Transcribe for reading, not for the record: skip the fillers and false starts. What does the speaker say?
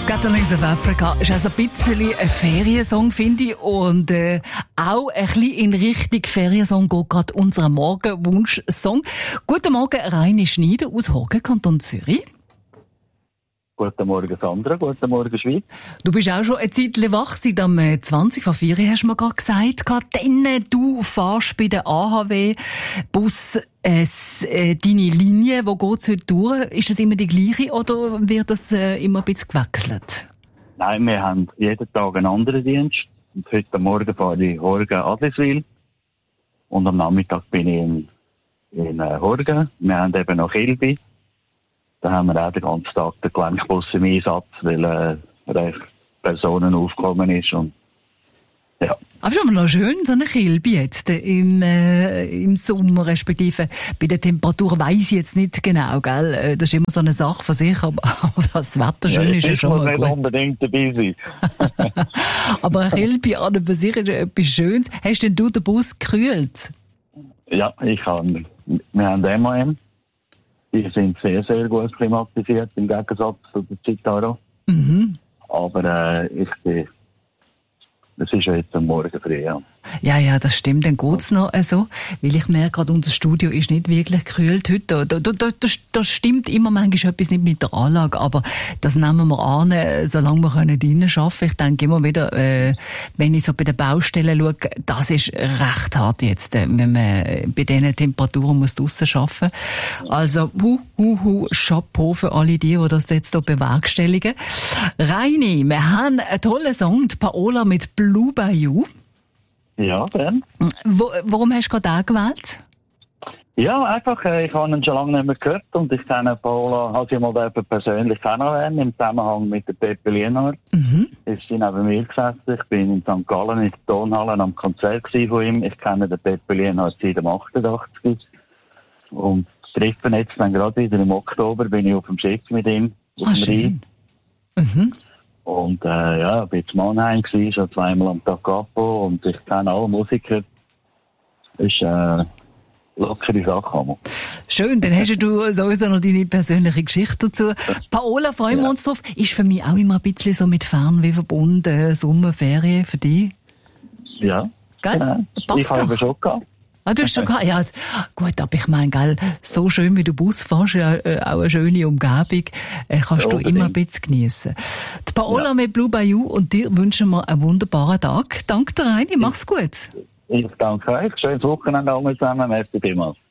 Scatterlings of Africa ist also ein bisschen ein Feriensong, finde ich. Und auch ein bisschen in Richtung Feriensong geht gerade unser Morgenwunsch-Song. Guten Morgen, Reini Schneider aus Horgen, Kanton Zürich. Guten Morgen, Sandra. Guten Morgen, Schweiz. Du bist auch schon ein Zeitchen wach, seit am 20 vor 4 hast du mir gerade gesagt. Dann du fährst bei der AHW-Bus deine Linie, wo geht's heute durch? Ist das immer die gleiche oder wird das immer ein bisschen gewechselt? Nein, wir haben jeden Tag einen anderen Dienst. Und heute Morgen fahre ich Horgen-Adliswil. Und am Nachmittag bin ich in Horgen. Wir haben eben noch Kilby. Da haben wir auch den ganzen Tag den Gelenkbus im Einsatz, weil recht Personen aufgekommen ist. Und, ja. Aber schon mal noch schön, so eine Kilby jetzt im Sommer, respektive bei der Temperatur weiss ich jetzt nicht genau, gell? Das ist immer so eine Sache von sich, aber das Wetter schön ist ja schon mal gut. Ich muss nicht unbedingt dabei sein. Aber eine Kilby an und für sich ist etwas Schönes. Hast denn du den Bus gekühlt? Ja, wir haben MAN. Die sind sehr, sehr gut klimatisiert, im Gegensatz zu der Citaro. Mhm. Aber es ist ja jetzt am Morgen früh, ja. Ja, das stimmt, dann geht's noch so. Weil ich merke gerade, unser Studio ist nicht wirklich gekühlt heute. Da stimmt immer manchmal etwas nicht mit der Anlage, aber das nehmen wir an, solange wir drinnen arbeiten können. Ich denke immer wieder, wenn ich so bei den Baustellen schaue, das ist recht hart jetzt, wenn man bei diesen Temperaturen muss draussen arbeiten. Also, Chapeau für alle die das jetzt hier bewerkstelligen. Reini, wir haben einen tollen Song, die Paola mit Blue Bayou. Ja, dann. Warum hast du gerade den gewählt? Ja, einfach, ich habe ihn schon lange nicht mehr gehört und ich kenne Paola, habe sie mal persönlich kennengelernt im Zusammenhang mit der Pepe Lienhardt. Mhm. Ist sie neben mir gesessen. Ich bin in St. Gallen in der Tonhalle am Konzert von ihm. Ich kenne den Pepe Lienhardt seit dem 88. Und treffen jetzt dann gerade wieder im Oktober, bin ich auf dem Schiff mit ihm. Schön. Mhm. Und ja, ich war in Mannheim, schon zweimal am Tag Capo und ich kenne alle Musiker. Ist lockere Sache. Schön, dann hast du sowieso noch deine persönliche Geschichte dazu. Paola, freuen wir uns drauf. Ist für mich auch immer ein bisschen so mit Fernweh verbunden, Sommerferien für dich? Ja. Gell? Ich habe schon gehabt. Ah, du hast schon gehabt? Ja, gut, aber ich meine, gell, so schön wie du Bus fährst, ja, auch eine schöne Umgebung, kannst du immer ein bisschen geniessen. Die Paola mit Blue Bayou und dir wünschen wir einen wunderbaren Tag. Danke dir, Reini, mach's gut. Ich danke euch. Schönes Wochenende alle zusammen. Merci vielmals.